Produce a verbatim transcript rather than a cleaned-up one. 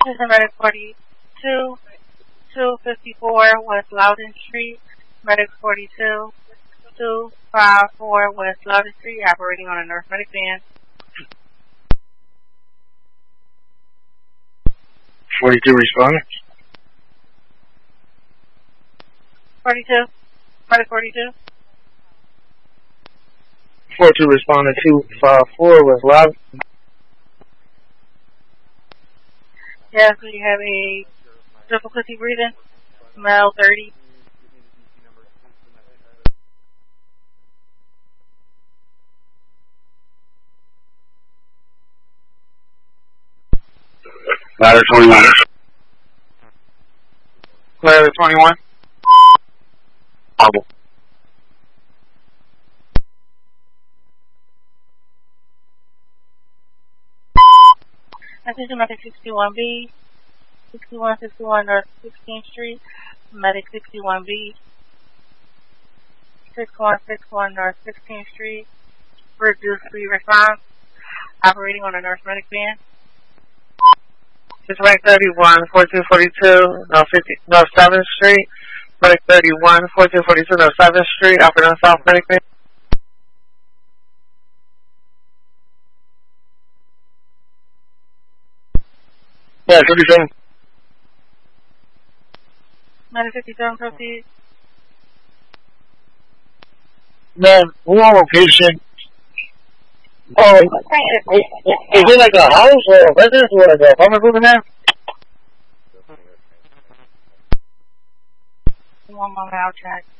This is Medic forty-two, two fifty-four West Loudon Street. Medic forty-two, two fifty-four West Loudon Street, operating on a North Medic van. forty-two responding. forty-two, Medic forty-two. forty-two responding, two fifty-four West Loudon. Yes, we have a difficulty breathing. Male thirty. Ladder twenty-one. Ladder twenty-one. Bubble. Attention Medic sixty-one B, sixty-one sixty-one North sixteenth Street, Medic sixty-one B, sixty-one sixty-one North sixteenth Street, reduced speed response, operating on a North Medic van. Medic thirty-one, forty-two forty-two, North fifty, North seventh Street. Medic thirty-one, forty-two forty-two, North seventh Street, operating on South Medic van. Yeah, what are you saying? Medic fifty-seven, proceed. Man, we're on location. Oh, is it like a house or a residence or like a apartment building there? One moment, I'll check.